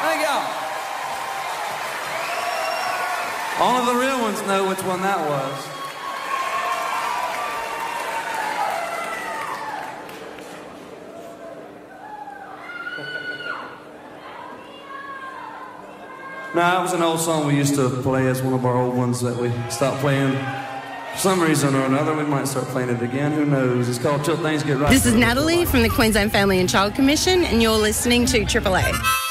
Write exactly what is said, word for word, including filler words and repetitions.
Thank y'all. Only the real ones know which one that was. No, that was an old song we used to play as one of our old ones that we stopped playing. For some reason or another, we might start playing it again. Who knows? It's called Till Things Get Right. This is Natalie from the Queensland Family and Child Commission, and you're listening to Triple A.